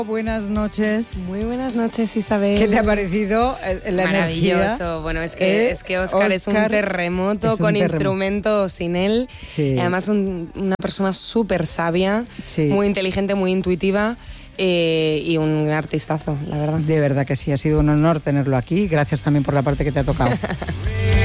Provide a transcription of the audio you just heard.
Buenas noches. Muy buenas noches, Isabel. ¿Qué te ha parecido la Maravilloso. energía? Bueno, es que Óscar es un terremoto con instrumentos sin él. Sí. Además, una persona súper sabia, sí. Muy inteligente, muy intuitiva. Y un artistazo, la verdad. De verdad que sí, ha sido un honor tenerlo aquí. Gracias también por la parte que te ha tocado.